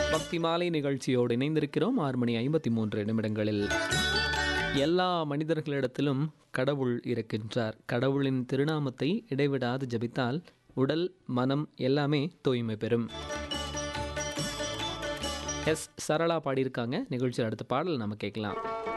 பக்தி மாலை நிகழ்ச்சியோடு இணைந்திருக்கிறோம். 6:53 எல்லா மனிதர்களிடத்திலும் கடவுள் இருக்கின்றார். கடவுளின் திருநாமத்தை இடைவிடாது ஜபித்தால் உடல் மனம் எல்லாமே தூய்மை பெறும். எஸ் சரளா பாடியிருக்காங்க. நிகழ்ச்சியில் அடுத்த பாடல் நம்ம கேட்கலாம்.